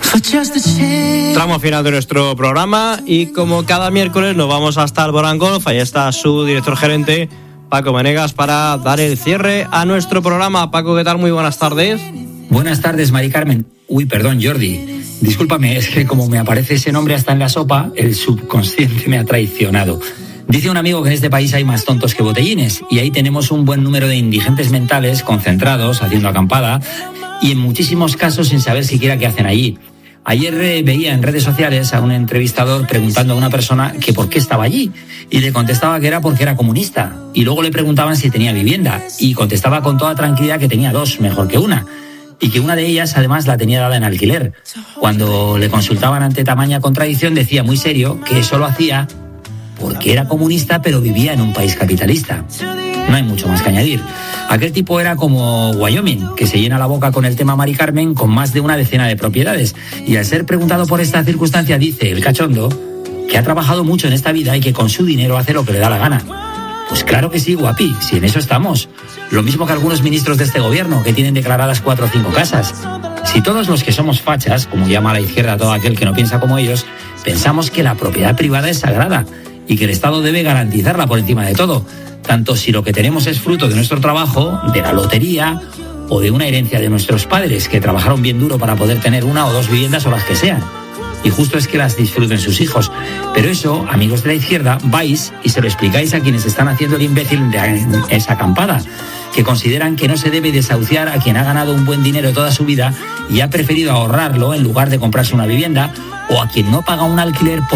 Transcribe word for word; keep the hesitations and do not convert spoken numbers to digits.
Tramo final de nuestro programa y como cada miércoles nos vamos hasta el Borán Golf. Ahí está su director gerente, Paco Menegas, para dar el cierre a nuestro programa. Paco, ¿qué tal? Muy buenas tardes. Buenas tardes, Mari Carmen. Uy, perdón, Jordi. Discúlpame, es que como me aparece ese nombre hasta en la sopa, el subconsciente me ha traicionado. Dice un amigo que en este país hay más tontos que botellines y ahí tenemos un buen número de indigentes mentales concentrados, haciendo acampada y en muchísimos casos sin saber siquiera qué hacen allí. Ayer eh, veía en redes sociales a un entrevistador preguntando a una persona que por qué estaba allí y le contestaba que era porque era comunista y luego le preguntaban si tenía vivienda y contestaba con toda tranquilidad que tenía dos, mejor que una, y que una de ellas además la tenía dada en alquiler. Cuando le consultaban ante tamaña contradicción decía muy serio que eso lo hacía porque era comunista pero vivía en un país capitalista. No hay mucho más que añadir. Aquel tipo era como Wyoming, que se llena la boca con el tema Mari Carmen con más de una decena de propiedades. Y al ser preguntado por esta circunstancia dice el cachondo que ha trabajado mucho en esta vida y que con su dinero hace lo que le da la gana. Pues claro que sí, guapi, si en eso estamos. Lo mismo que algunos ministros de este gobierno que tienen declaradas cuatro o cinco casas. Si todos los que somos fachas, como llama a la izquierda a todo aquel que no piensa como ellos, pensamos que la propiedad privada es sagrada y que el Estado debe garantizarla por encima de todo, tanto si lo que tenemos es fruto de nuestro trabajo, de la lotería o de una herencia de nuestros padres que trabajaron bien duro para poder tener una o dos viviendas o las que sean. Y justo es que las disfruten sus hijos. Pero eso, amigos de la izquierda, vais y se lo explicáis a quienes están haciendo el imbécil de esa acampada, que consideran que no se debe desahuciar a quien ha ganado un buen dinero toda su vida y ha preferido ahorrarlo en lugar de comprarse una vivienda, o a quien no paga un alquiler por